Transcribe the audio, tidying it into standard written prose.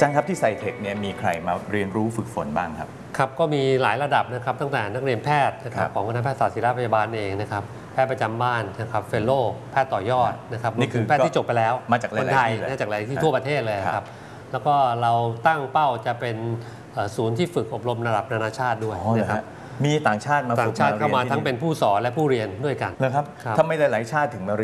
อาจารย์ครับที่ไซเทคเนี่ยมีใครมาเรียนรู้ฝึกฝนบ้างครับครับก็มีหลายระดับนะครับตั้งแต่นักเรียนแพทย์นะครับของคณะแพทยศาสตร์ศิริราชพยาบาลเองนะครับแพทย์ประจำบ้านนะครับเฟลโลแพทย์ต่อยอดนะครับนี่คือแพทย์ที่จบไปแล้วมาจากหลายคนไทยที่เลยมาจากหลายที่ทั่วประเทศเลยครับแล้วก็เราตั้งเป้าจะเป็นศูนย์ที่ฝึกอบรมระดับนานาชาติด้วยนะครับมีต่างชาติมาฝึกต่างชาติเข้ามาทั้งเป็นผู้สอนและผู้เรียนด้วยกันนะครับทำไมหลายๆชาติถึงมา